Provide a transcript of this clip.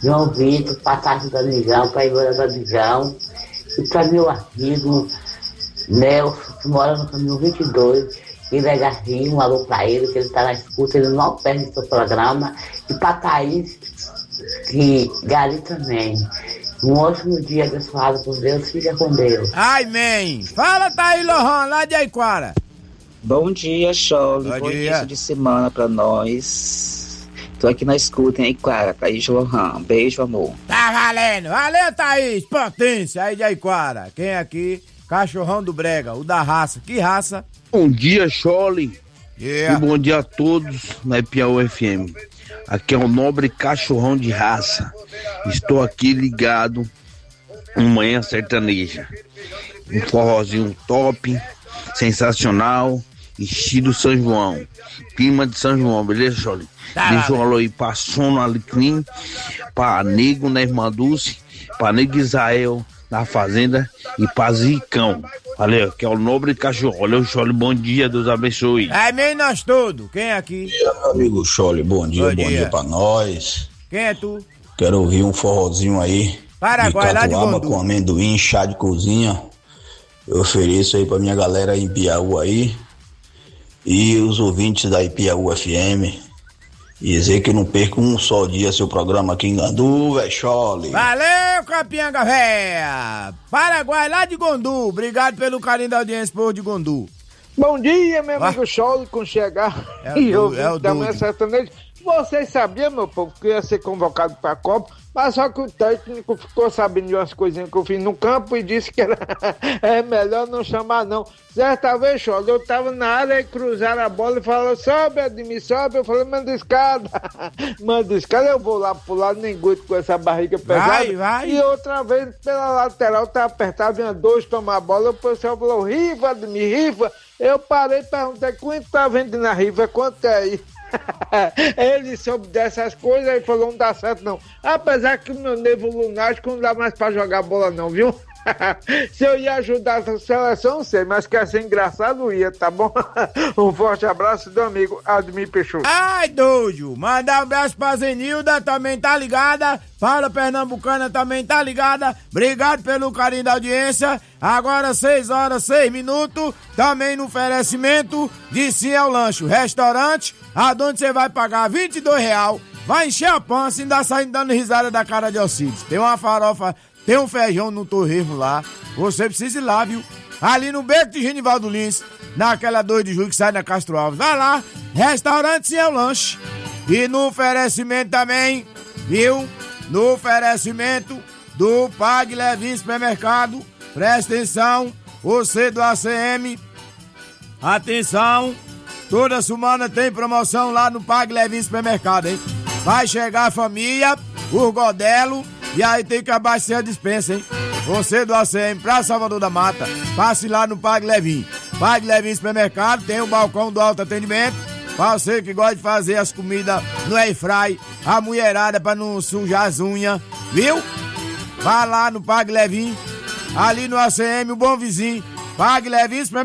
João Vitor, passagem da Nijão, para Igor da Nijão. E para meu amigo Nelson, que mora no caminho 22, ele é Garrinho, um alô para ele, que ele está na escuta, ele não perde o seu programa. E para Thaís, que Gari também. Um ótimo dia, abençoado por Deus, fica com Deus. Ai, man! Fala, Thaís Lohan, lá de Aiquara. Bom dia, Chole. Bom início de semana pra nós. Tô aqui na escuta, hein, Aiquara. Thaís Lohan. Beijo, amor. Tá valendo! Valeu, Thaís! Potência aí de Aiquara. Quem é aqui? Cachorrão do Brega, o da raça. Que raça? Bom dia, Chole. Yeah. E bom dia a todos na Piauí FM. Aqui é o nobre cachorrão de raça. Estou aqui ligado no Manhã Sertaneja. Um forrozinho top, sensacional, estilo São João. Clima de São João, beleza, Chole? Deixa um alô aí pra Sono Alecrim, pra Nego na Irmã Dulce, pra Nego Israel na Fazenda e pra Zicão. Valeu, que é o nobre cachorro. Valeu, Chole, bom dia, Deus abençoe. É meio nós todos. Quem é aqui? Meu amigo Chole, bom dia pra nós. Quem é tu? Quero ouvir um forrozinho aí. Paraguai, lá de Gondu. Com amendoim, chá de cozinha. Eu ofereço aí pra minha galera aí em Piauí aí. E os ouvintes da Piauí FM. E dizer que não perco um só dia seu programa aqui em Gandu, véi, Chole. Valeu, Capianga Véia! Paraguai, lá de Gondu. Obrigado pelo carinho da audiência, povo de Gondu. Bom dia, meu amigo Chole, com chegar e ouvir da Manhã Sertaneja. Vocês sabiam, meu povo, que ia ser convocado pra Copa, mas só que o técnico ficou sabendo de umas coisinhas que eu fiz no campo e disse que era melhor não chamar, não. Certa vez, Chole, eu tava na área e cruzaram a bola e falaram, sobe, Admir, sobe. Eu falei, manda escada. Manda escada, eu vou lá pro lado, nem aguento com essa barriga pesada. Vai. E outra vez, pela lateral, tava apertado, vinha dois tomar a bola, o pessoal falou, rifa, Admir, rifa. Eu parei e perguntei, quanto tá vendendo a rifa, quanto é aí? Ele soube dessas coisas e falou, não dá certo não. Apesar que o meu nervo lunático não dá mais pra jogar bola não, viu? Se eu ia ajudar a seleção, não sei, mas que ia ser engraçado, ia, tá bom? Um forte abraço do amigo Admir Peixoto. Ai, doido! Mandar um abraço pra Zenilda, também tá ligada. Fala Pernambucana, também tá ligada. Obrigado pelo carinho da audiência. Agora 6h06, também no oferecimento de Ciel Lanche, restaurante, aonde você vai pagar R$22, vai encher a pança e ainda saindo dando risada da cara de Alcides. Tem uma farofa, tem um feijão no torresmo lá, você precisa ir lá, viu? Ali no beco de Genivaldo Lins, naquela 2 de julho que sai da Castro Alves. Vai lá, restaurante Ciel Lanche. E no oferecimento também, viu? No oferecimento do Pague Levin Supermercado, presta atenção, você do ACM, atenção, toda semana tem promoção lá no Pague Levin Supermercado, hein? Vai chegar a família, o Godelo, e aí tem que abastecer a dispensa, hein? Você do ACM pra Salvador da Mata, passe lá no Pague Levin. Pague Levin Supermercado, tem o balcão do alto atendimento, pra você que gosta de fazer as comidas no airfry, a mulherada pra não sujar as unhas, viu? Vá lá no Pague Levin, ali no ACM, o Bom Vizinho, Pague Levin Supermercado.